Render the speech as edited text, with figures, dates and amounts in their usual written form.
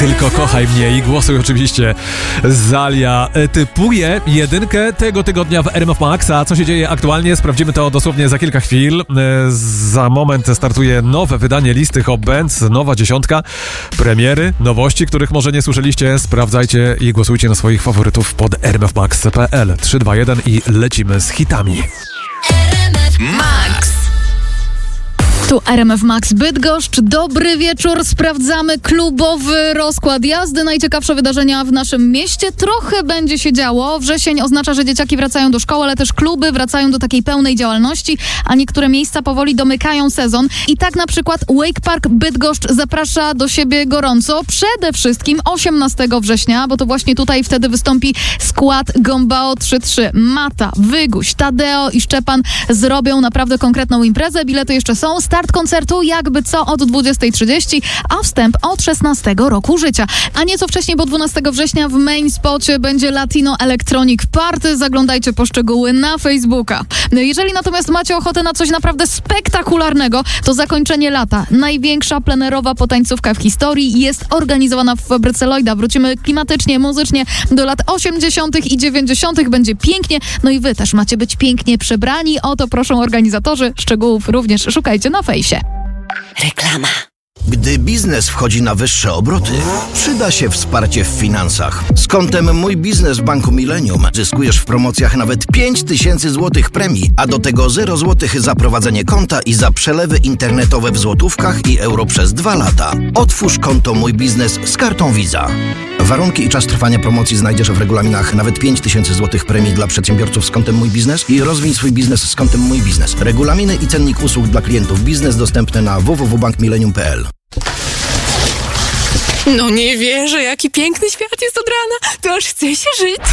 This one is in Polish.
Tylko kochaj mnie i głosuj oczywiście. Zalia typuje jedynkę tego tygodnia w RMF Max. A co się dzieje aktualnie? Sprawdzimy to dosłownie za kilka chwil. Za moment startuje nowe wydanie listy Hot Bands, nowa dziesiątka, premiery, nowości, których może nie słyszeliście. Sprawdzajcie i głosujcie na swoich faworytów pod rmfmax.pl. 3, 2, 1 i lecimy z hitami. RMF Max. Tu RMF Max Bydgoszcz. Dobry wieczór. Sprawdzamy klubowy rozkład jazdy. Najciekawsze wydarzenia w naszym mieście. Trochę będzie się działo. Wrzesień oznacza, że dzieciaki wracają do szkoły, ale też kluby wracają do takiej pełnej działalności, a niektóre miejsca powoli domykają sezon. I tak na przykład Wake Park Bydgoszcz zaprasza do siebie gorąco. Przede wszystkim 18 września, bo to właśnie tutaj wtedy wystąpi skład Gombao 3-3. Mata, Wyguś, Tadeo i Szczepan zrobią naprawdę konkretną imprezę. Bilety jeszcze są. Start koncertu jakby co od 20:30, a wstęp od 16 roku życia. A nieco wcześniej, bo 12 września w main spocie będzie Latino Electronic Party. Zaglądajcie po szczegóły na Facebooka. Jeżeli natomiast macie ochotę na coś naprawdę spektakularnego, to zakończenie lata. Największa plenerowa potańcówka w historii jest organizowana w fabryce Lloyda. Wrócimy klimatycznie, muzycznie do lat 80. i 90. Będzie pięknie. No i wy też macie być pięknie przebrani. O to proszą organizatorzy. Szczegółów również szukajcie na fejsie. Reklama. Gdy biznes wchodzi na wyższe obroty, przyda się wsparcie w finansach. Z kontem Mój Biznes w Banku Millennium zyskujesz w promocjach nawet 5000 zł premii, a do tego 0 zł za prowadzenie konta i za przelewy internetowe w złotówkach i euro przez 2 lata. Otwórz konto Mój Biznes z kartą Visa. Warunki i czas trwania promocji znajdziesz w regulaminach. Nawet 5000 zł premii dla przedsiębiorców z kontem Mój Biznes i rozwij swój biznes z kontem Mój Biznes. Regulaminy i cennik usług dla klientów biznes dostępne na www.bankmillennium.pl. No nie wierzę, jaki piękny świat jest od rana. To aż chce się żyć.